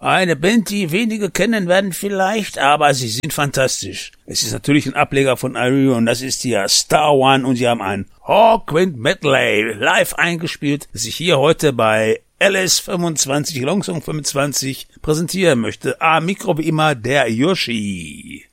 Eine Band, die wenige kennen werden vielleicht, aber sie sind fantastisch. Es ist natürlich ein Ableger von Aereo und das ist hier Star One und sie haben ein Hawkwind Medley live eingespielt, das ich hier heute bei LS25, Longsong 25 präsentieren möchte. Mikro wie immer der Yoshi.